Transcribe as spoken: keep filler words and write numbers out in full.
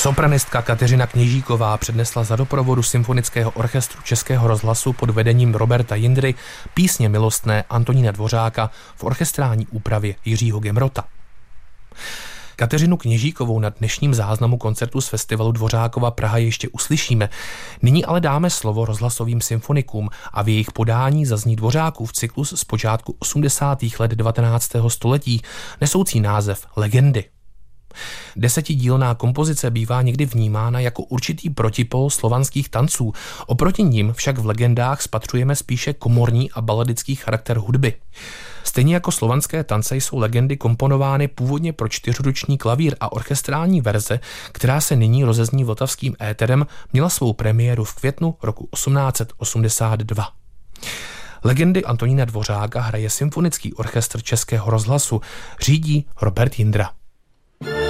Sopranistka Kateřina Kněžíková přednesla za doprovodu Symfonického orchestru Českého rozhlasu pod vedením Roberta Jindry písně milostné Antonína Dvořáka v orchestrální úpravě Jiřího Gemrota. Kateřinu Kněžíkovou na dnešním záznamu koncertu z festivalu Dvořákova Praha ještě uslyšíme. Nyní ale dáme slovo rozhlasovým symfonikům a v jejich podání zazní Dvořákův cyklus z počátku osmdesátých let devatenáctého století, nesoucí název Legendy. Desetidílná kompozice bývá někdy vnímána jako určitý protipol slovanských tanců, oproti nim však v legendách spatřujeme spíše komorní a baladický charakter hudby. Stejně jako slovanské tance jsou legendy komponovány původně pro čtyřruční klavír a orchestrální verze, která se nyní rozezní vltavským éterem, měla svou premiéru v květnu roku osmnáct set osmdesát dva. Legendy Antonína Dvořáka hraje Symfonický orchestr Českého rozhlasu, řídí Robert Jindra.